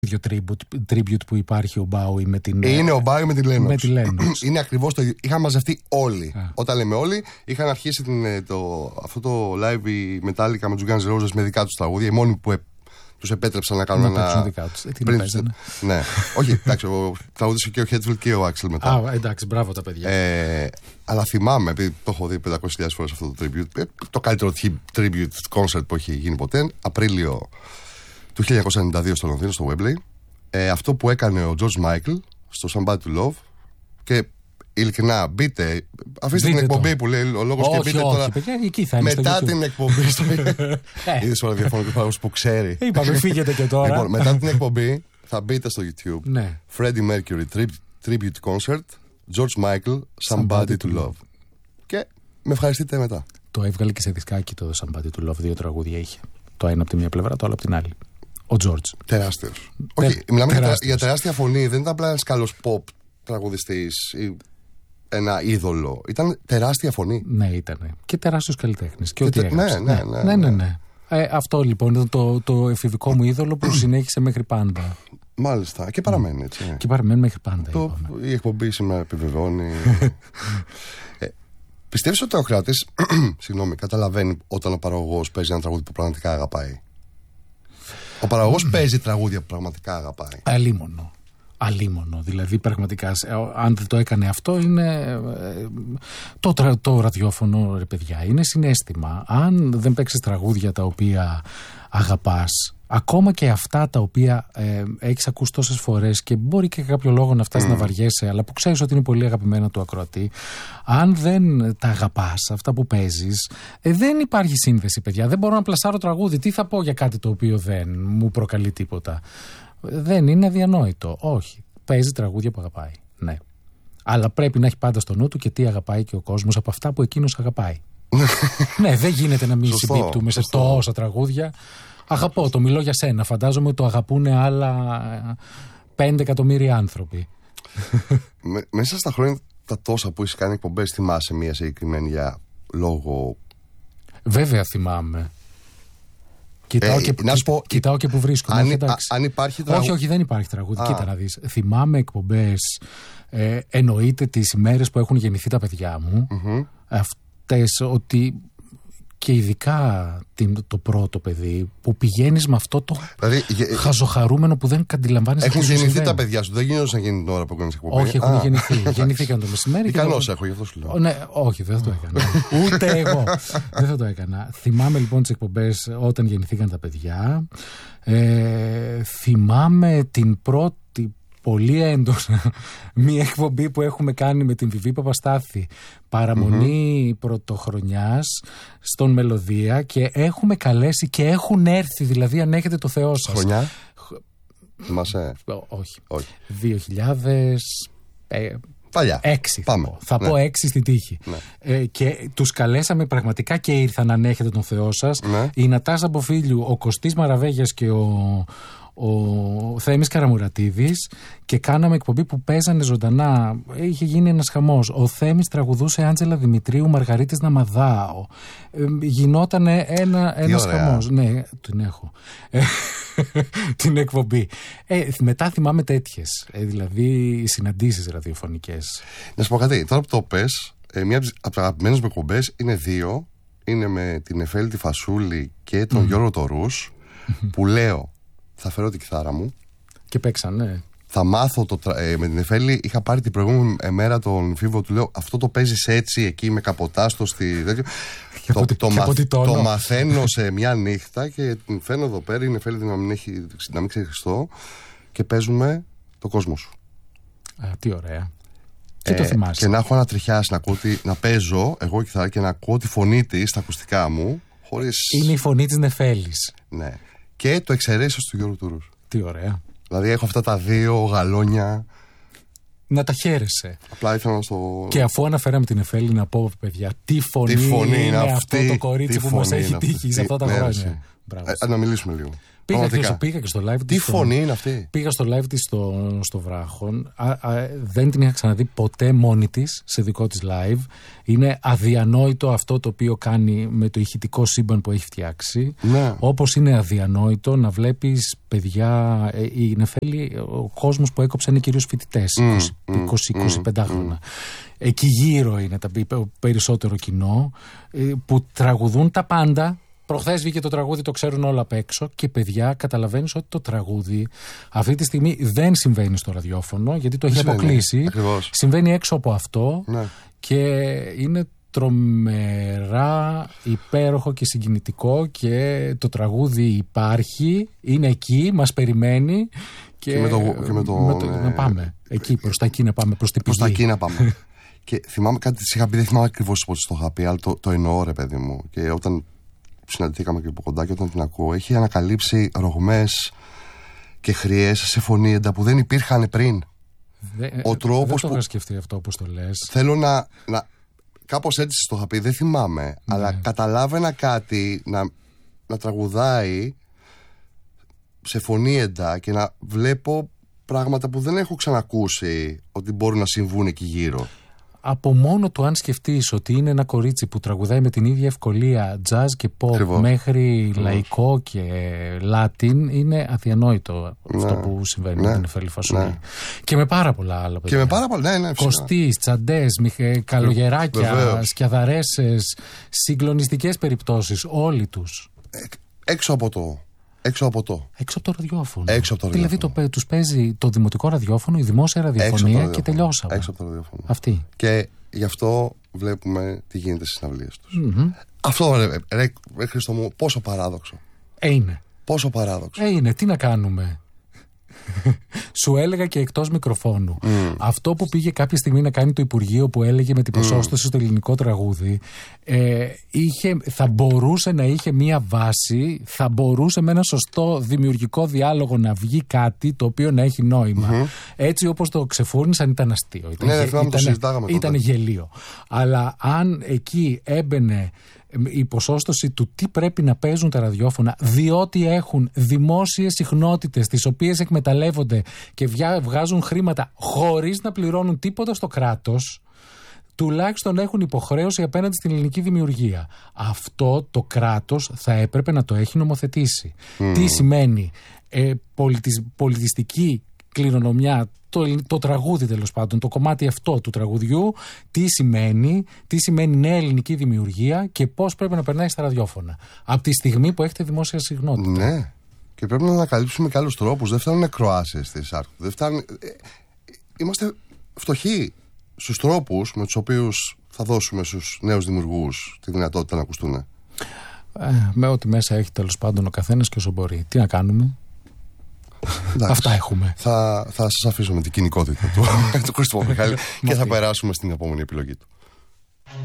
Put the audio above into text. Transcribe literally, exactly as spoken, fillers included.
ίδιο tribute, tribute που υπάρχει ο Μπάουι με την. Είναι ο Μπάουι με την Lennox. Lennox. Είναι ακριβώς το ίδιο. Είχαν μαζευτεί όλοι. Α. Όταν λέμε όλοι, είχαν αρχίσει την, το, αυτό το live η Metallica με τους Guns N' Roses με δικά τους τραγούδια. Οι μόνοι που τους επέτρεψαν να κάνουν να ένα. Δικά τους. Ε, τι πριν... ναι. Όχι, εντάξει, τραγούδισε και ο Hetfield και ο Axl μετά. Α, εντάξει, μπράβο τα παιδιά. Ε, αλλά θυμάμαι, επειδή το έχω δει πεντακόσιες χιλιάδες φορές αυτό το tribute, το καλύτερο tribute concert που έχει γίνει ποτέ, Απρίλιο του χίλια εννιακόσια ενενήντα δύο στο Λονδίνο, στο Wembley. Ε, αυτό που έκανε ο George Michael στο Somebody to Love. Και ειλικρινά, μπείτε. Αφήστε την εκπομπή το. Που λέει ο λόγος και μπείτε όχι, τώρα. Παιδιά, εκεί θα μετά την εκπομπή. Στο... Είδες όλα διαφορετικά παράγοντες που ξέρει. Είπαμε, φύγετε και τώρα. Λοιπόν, μετά την εκπομπή θα μπείτε στο YouTube. Ναι. Freddie Mercury Tribute Concert, George Michael, Somebody, Somebody to Love. Και με ευχαριστείτε μετά. Το έβγαλε και σε δισκάκι το Somebody to Love. Δύο τραγούδια είχε. Το ένα από τη μία πλευρά, το άλλο από την άλλη. Ο George. Τεράστιος. Τε... Όχι, μιλάμε τεράστιος. Για τεράστια φωνή. Δεν ήταν απλά ένας καλός pop τραγουδιστής ή ένα είδωλο. Ήταν τεράστια φωνή. Ναι, ήταν. Και τεράστιος καλλιτέχνης. Και, και ό,τι τε... ναι, ναι, ναι, ναι, ναι, ναι. Ε, αυτό λοιπόν ήταν το, το εφηβικό μου είδωλο που συνέχισε μέχρι πάντα. Μάλιστα. Και παραμένει έτσι. Ναι. Και παραμένει μέχρι πάντα. Το... Η εκπομπή σήμερα επιβεβαιώνει. ε, Πιστεύεις ότι ο Κράτη συγγνώμη, καταλαβαίνει όταν ο παραγωγός παίζει ένα τραγούδι που πραγματικά αγαπάει? Ο παραγωγός mm. παίζει τραγούδια που πραγματικά αγαπάει. Αλίμονο. Αλίμονο. Δηλαδή, πραγματικά, αν δεν το έκανε αυτό, είναι. Το, το ραδιόφωνο, ρε παιδιά, είναι συναίσθημα. Αν δεν παίξεις τραγούδια τα οποία αγαπάς, ακόμα και αυτά τα οποία ε, έχεις ακούσει τόσες φορές και μπορεί και κάποιο λόγο να φτάσει mm. να βαριέσαι, αλλά που ξέρεις ότι είναι πολύ αγαπημένα του ακροατή, αν δεν τα αγαπάς, αυτά που παίζεις, ε, δεν υπάρχει σύνδεση, παιδιά. Δεν μπορώ να πλασάρω τραγούδι. Τι θα πω για κάτι το οποίο δεν μου προκαλεί τίποτα? Δεν είναι αδιανόητο. Όχι. Παίζει τραγούδια που αγαπάει. Ναι. Αλλά πρέπει να έχει πάντα στο νου του και τι αγαπάει και ο κόσμος από αυτά που εκείνος αγαπάει. Ναι, δεν γίνεται να μην συμπίπτουμε σε τόσα τραγούδια. Αγαπώ, το μιλώ για σένα. Φαντάζομαι ότι το αγαπούν άλλα πέντε εκατομμύρια άνθρωποι. Με, μέσα στα χρόνια τα τόσα που είσαι κάνει εκπομπές, θυμάσαι μία συγκεκριμένη για λόγο? Βέβαια θυμάμαι. Κοιτάω, ε, και, να σου πω, κοιτάω και που βρίσκομαι. Αν, α, αν υπάρχει τραγούδι. Όχι, όχι, δεν υπάρχει τραγούδι. Α. Κοίτα να δεις. Θυμάμαι εκπομπές. Ε, εννοείται τις ημέρες που έχουν γεννηθεί τα παιδιά μου. Mm-hmm. Αυτές ότι. Και ειδικά το πρώτο παιδί που πηγαίνεις με αυτό το δηλαδή, χαζοχαρούμενο που δεν αντιλαμβάνεσαι. Έχουν γεννηθεί τα παιδιά σου, δεν γίνονται να γίνει την ώρα που κάνεις εκπομπή? Όχι, έχουν γεννηθεί. Γεννήθηκαν το μεσημέρι. Ικανός έχω, γι' αυτό σου λέω. Ναι, όχι, δεν θα το έκανα. Ούτε εγώ. Δεν θα το έκανα. Θυμάμαι λοιπόν τις εκπομπές όταν γεννηθήκαν τα παιδιά. Ε, θυμάμαι την πρώτη πολύ έντονα μία εκπομπή που έχουμε κάνει με την Βιβί Παπαστάθη, παραμονή mm-hmm. πρωτοχρονιάς στον Μελωδία, και έχουμε καλέσει και έχουν έρθει, δηλαδή αν έχετε το Θεό σας. Χρονιά? Θυμάσαι? Όχι. Όχι. δύο χιλιάδες Παλιά. έξι. Πάμε. Θα πω, θα ναι. πω έξι στη τύχη. Ναι. Ε, και τους καλέσαμε πραγματικά και ήρθαν, αν έχετε τον Θεό σας. Ναι. Η Νατάσα Μποφίλιου, ο Κωστής Μαραβέγιας και ο, ο Θέμης Καραμουρατίδης, και κάναμε εκπομπή που παίζανε ζωντανά. Είχε γίνει ένας χαμός. Ο Θέμης τραγουδούσε Άντζελα Δημητρίου, Μαργαρίτης Ναμαδάο. Ε, γινόταν ένα, ένας χαμός. Ναι, την έχω. Την εκπομπή. Ε, μετά θυμάμαι τέτοιες. Ε, δηλαδή συναντήσεις ραδιοφωνικές. Να σου πω κάτι. Τώρα που το πες, ε, μία από τις αγαπημένες μου εκπομπές είναι δύο. Είναι με την Εφέλη τη Φασούλη και τον mm. Γιώργο Τορούς, mm-hmm. που λέω θα φέρω τη κιθάρα μου και παίξαν, ναι. Θα μάθω το, ε, με την Εφέλη. Είχα πάρει την προηγούμενη μέρα τον Φίβο, του λέω αυτό το παίζεις έτσι εκεί με καποτάστο στη τέτοιο. το, το, το, μαθ, το μαθαίνω σε μια νύχτα και την φέρνω εδώ πέρα. Η Εφέλη να μην, έχει, να μην ξέρει Χριστό, και παίζουμε το κόσμο σου. Α, τι ωραία. Και ε, το θυμάσαι. Και να έχω ανατριχιάσει, να, να παίζω εγώ κιθάρα και να ακούω τη φωνή της στα ακουστικά μου. Χωρίς... Είναι η φωνή της Νεφέλης. Ναι. Και το εξαιρέσεις του Γιώργου Τουρούς. Τι ωραία. Δηλαδή έχω αυτά τα δύο γαλόνια. Να τα χαίρεσαι. Απλά ήθελα να στο. Και αφού αναφέραμε την Εφέλη, να πω, παιδιά, τι φωνή, τι φωνή είναι, είναι αυτή, αυτό το κορίτσι που μας έχει τύχει σε αυτά τα χρόνια. Ε, να μιλήσουμε λίγο. πήγα, και στο, πήγα και στο live Τι της. φωνή στο, είναι αυτή. Πήγα στο live της στο, στο Βράχον. Α, α, δεν την είχα ξαναδεί ποτέ μόνη της σε δικό της live. Είναι αδιανόητο αυτό το οποίο κάνει με το ηχητικό σύμπαν που έχει φτιάξει. Ναι. Όπως είναι αδιανόητο να βλέπεις παιδιά. Ε, η Νεφέλη, ο κόσμος που έκοψε είναι κυρίως φοιτητές, Mm, είκοσι με είκοσι πέντε χρόνια. Mm. Εκεί γύρω είναι το περισσότερο κοινό που τραγουδούν τα πάντα. Προχθές βγήκε το τραγούδι, το ξέρουν όλα απ' έξω. Και παιδιά, καταλαβαίνεις ότι το τραγούδι αυτή τη στιγμή δεν συμβαίνει στο ραδιόφωνο, γιατί το έχει αποκλείσει. Ακριβώς. Συμβαίνει έξω από αυτό. Ναι. Και είναι τρομερά υπέροχο και συγκινητικό. Και το τραγούδι υπάρχει, είναι εκεί, μας περιμένει. Και, και με το, και με το, με το ναι. να πάμε εκεί, προς τα εκεί να πάμε, προς την πηγή. Προς τα εκεί να πάμε. Και θυμάμαι κάτι της είχα πει, δεν θυμάμαι ακριβώς πώς το είχα πει, αλλά το, το εννοώ, ρε παιδί μου. Και όταν συναντηθήκαμε και από κοντά και όταν την ακούω, έχει ανακαλύψει ρογμές και χρειές σε φωνήεντα που δεν υπήρχαν πριν. Δε, Ο τρόπος δεν το που... είχα σκεφτεί αυτό όπως το λες. Θέλω να... να... Κάπως έτσι το είχα πει, δεν θυμάμαι. Ναι. Αλλά καταλάβαινα κάτι να, να τραγουδάει σε φωνήεντα και να βλέπω πράγματα που δεν έχω ξανακούσει ότι μπορούν να συμβούν εκεί γύρω. Από μόνο του αν σκεφτείς ότι είναι ένα κορίτσι που τραγουδάει με την ίδια ευκολία jazz και pop Ακριβώς. μέχρι Ακριβώς. λαϊκό και Latin, είναι αδιανόητο ναι. αυτό που συμβαίνει ναι. με την Νεφέλη Φασούλη. Ναι. Και με πάρα πολλά άλλα παιδιά. Και με πάρα πολλά, ναι, ναι. Κωστής, τσαντές, μιχε, καλογεράκια, Βεβαίως. σκιαδαρέσες, συγκλονιστικές περιπτώσεις, όλοι τους. Ε, έξω από το... Έξω από το. Έξω από το ραδιόφωνο. Έξω από το ραδιόφωνο. Δηλαδή τους παίζει το δημοτικό ραδιόφωνο, η δημόσια ραδιοφωνία και τελειώσαμε. Έξω από το ραδιόφωνο. Αυτή. Και γι' αυτό βλέπουμε τι γίνεται στις συναυλίες τους. Mm-hmm. Αυτό ρε, ρε, ρε Χριστό μου, πόσο παράδοξο. Ε, είναι. Πόσο παράδοξο. Ε, είναι. Τι να κάνουμε. Σου έλεγα και εκτός μικροφώνου. Mm. Αυτό που πήγε κάποια στιγμή να κάνει το Υπουργείο που έλεγε με την ποσόστοση mm. στο ελληνικό τραγούδι, ε, είχε, θα μπορούσε να είχε μία βάση, θα μπορούσε με ένα σωστό δημιουργικό διάλογο να βγει κάτι το οποίο να έχει νόημα. Mm-hmm. Έτσι όπως το ξεφούρνησαν ήταν αστείο. Ήταν, ναι, ήταν, ήταν, ήταν γελίο. Αλλά αν εκεί έμπαινε η ποσόστοση του τι πρέπει να παίζουν τα ραδιόφωνα, διότι έχουν δημόσιες συχνότητες τις οποίες εκμεταλλεύονται και βγάζουν χρήματα χωρίς να πληρώνουν τίποτα στο κράτος, τουλάχιστον έχουν υποχρέωση απέναντι στην ελληνική δημιουργία. Αυτό το κράτος θα έπρεπε να το έχει νομοθετήσει. Mm. Τι σημαίνει ε, πολιτισ, πολιτιστική κληρονομιά, το, το τραγούδι τέλος πάντων, το κομμάτι αυτό του τραγουδιού, τι σημαίνει, τι σημαίνει νέα ελληνική δημιουργία και πώς πρέπει να περνάει στα ραδιόφωνα. Από τη στιγμή που έχετε δημόσια συχνότητα. Ναι. Και πρέπει να ανακαλύψουμε και άλλους τρόπους. Δεν φτάνουν ακροάσεις στις ΑΡΚ. Δεν φτάνουν... Είμαστε φτωχοί στους τρόπους με τους οποίους θα δώσουμε στους νέους δημιουργούς τη δυνατότητα να ακουστούν. Ε, με ό,τι μέσα έχει τέλος πάντων ο καθένας και όσο μπορεί. Τι να κάνουμε. Εντάξει, αυτά έχουμε. Θα, θα σας αφήσω με την κοινικότητα του, του Χρήστο Μιχάλη και θα περάσουμε στην επόμενη επιλογή του.